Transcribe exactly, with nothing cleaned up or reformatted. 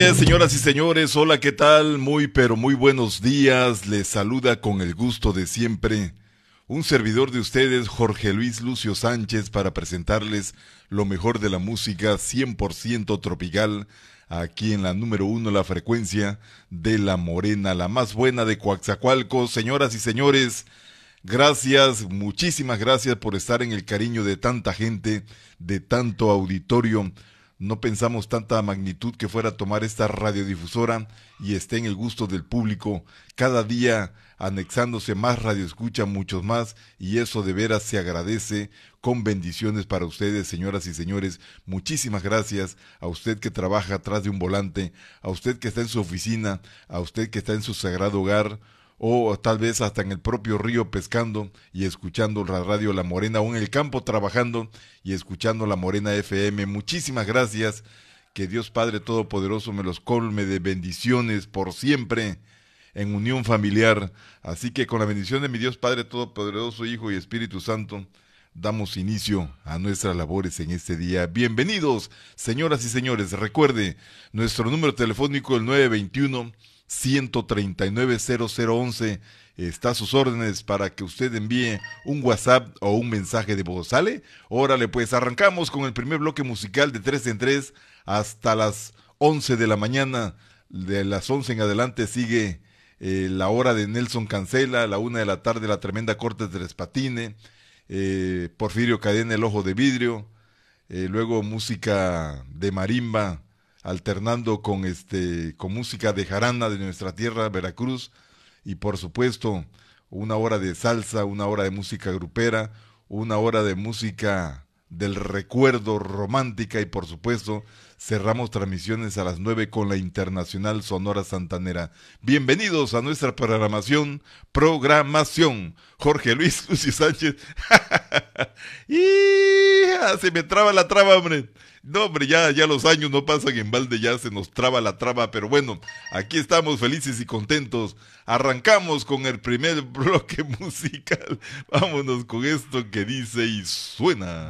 Bien, señoras y señores, hola, ¿qué tal? Muy, pero muy buenos días. Les saluda con el gusto de siempre un servidor de ustedes, Jorge Luis Lucio Sánchez, para presentarles lo mejor de la música cien por ciento tropical, aquí en la número uno, la frecuencia de La Morena, la más buena de Coatzacoalcos. Señoras y señores, gracias, muchísimas gracias por estar en el cariño de tanta gente, de tanto auditorio. No pensamos tanta magnitud que fuera a tomar esta radiodifusora y esté en el gusto del público, cada día anexándose más radioescucha, muchos más, y eso de veras se agradece, con bendiciones para ustedes, señoras y señores. Muchísimas gracias a usted que trabaja atrás de un volante, a usted que está en su oficina, a usted que está en su sagrado hogar, o tal vez hasta en el propio río pescando y escuchando la radio La Morena, o en el campo trabajando y escuchando La Morena F M. Muchísimas gracias, que Dios Padre Todopoderoso me los colme de bendiciones por siempre, en unión familiar. Así que con la bendición de mi Dios Padre Todopoderoso, Hijo y Espíritu Santo, damos inicio a nuestras labores en este día. Bienvenidos, señoras y señores. Recuerde, nuestro número telefónico, el nueve veintiuno, ciento treinta y nueve, cero cero once, está a sus órdenes para que usted envíe un WhatsApp o un mensaje de voz. ¿Sale? Órale, pues arrancamos con el primer bloque musical de tres en tres hasta las once de la mañana. De las once en adelante sigue eh, la hora de Nelson Cancela, la una de la tarde la tremenda corte de Tres Patines, eh, Porfirio Cadena, el ojo de vidrio, eh, luego música de marimba, alternando con este con música de jarana de nuestra tierra, Veracruz, y por supuesto una hora de salsa, una hora de música grupera, una hora de música del recuerdo romántica, y por supuesto cerramos transmisiones a las nueve con la Internacional Sonora Santanera. Bienvenidos a nuestra programación, programación. Jorge Luis Lucio Sánchez. ¡Y! Se me traba la traba, hombre. No, hombre, ya, ya los años no pasan en balde, ya se nos traba la traba, pero bueno, aquí estamos felices y contentos. Arrancamos con el primer bloque musical. Vámonos con esto que dice y suena.